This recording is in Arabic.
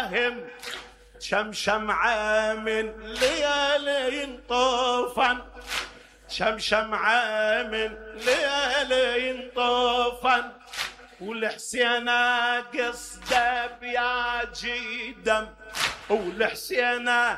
فاهم شمشمعة من ليالي طوفا، شمشمعة من ليالي طوفا، والحسين قصده بيا جيدم، والحسين